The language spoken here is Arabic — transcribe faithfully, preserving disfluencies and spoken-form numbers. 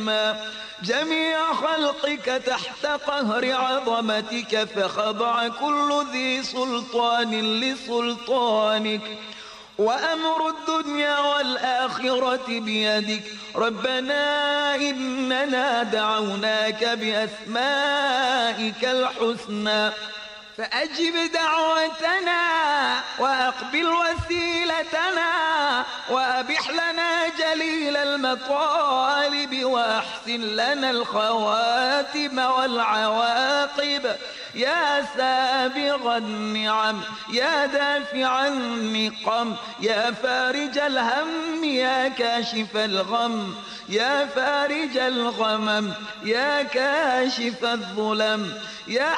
حكما جميع خلقك تحت قهر عظمتك فخضع كل ذي سلطان لسلطانك وأمر الدنيا والآخرة بيدك ربنا إننا دعوناك بأسمائك الحسنى فأجب دعوتنا وأقبل وسيلتنا وأبح لنا جليل المطالب وأحسن لنا الخواتم والعواقب يا سابغ النعم يا دافع النقم يا فارج الهم يا كاشف الغم يا فارج الغمم يا كاشف الظلم يا